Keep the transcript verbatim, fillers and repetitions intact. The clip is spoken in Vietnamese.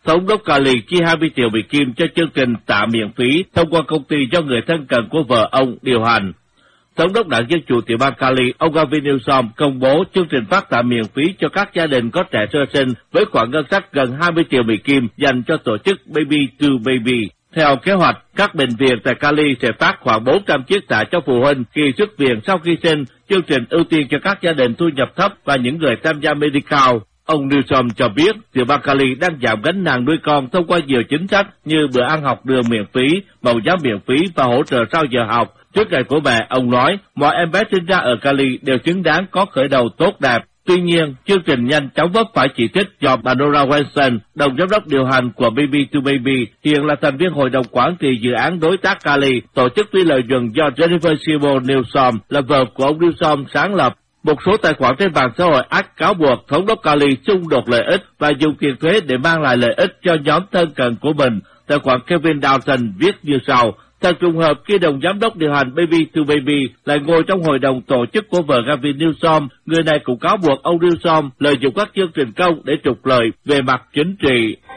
Thống đốc Cali chi hai mươi triệu Mỹ Kim cho chương trình tạ miễn phí thông qua công ty do người thân cận của vợ ông điều hành. Thống đốc đảng Dân Chủ tiểu bang Cali, ông Gavin Newsom, công bố chương trình phát tạ miễn phí cho các gia đình có trẻ sơ sinh với khoản ngân sách gần hai mươi triệu Mỹ Kim dành cho tổ chức Baby to Baby. Theo kế hoạch, các bệnh viện tại Cali sẽ phát khoảng bốn trăm chiếc tạ cho phụ huynh khi xuất viện sau khi sinh, chương trình ưu tiên cho các gia đình thu nhập thấp và những người tham gia Medicaid. Ông Newsom cho biết, tiểu bang Cali đang giảm gánh nặng nuôi con thông qua nhiều chính sách như bữa ăn học đường miễn phí, mẫu giáo miễn phí và hỗ trợ sau giờ học. Trước ngày của mẹ, ông nói, mọi em bé sinh ra ở Cali đều xứng đáng có khởi đầu tốt đẹp. Tuy nhiên, chương trình nhanh chóng vấp phải chỉ trích do bà Nora Wilson, đồng giám đốc điều hành của Baby to Baby, hiện là thành viên hội đồng quản trị dự án đối tác Cali, tổ chức phi lợi nhuận do Jennifer Seymour Newsom là vợ của ông Newsom sáng lập. Một số tài khoản trên mạng xã hội ác cáo buộc thống đốc Cali xung đột lợi ích và dùng tiền thuế để mang lại lợi ích cho nhóm thân cận của mình. Tài khoản Kevin Dalton viết như sau: thật trùng hợp khi đồng giám đốc điều hành Baby to Baby lại ngồi trong hội đồng tổ chức của vợ Gavin Newsom, người này cũng cáo buộc ông Newsom lợi dụng các chương trình công để trục lợi về mặt chính trị.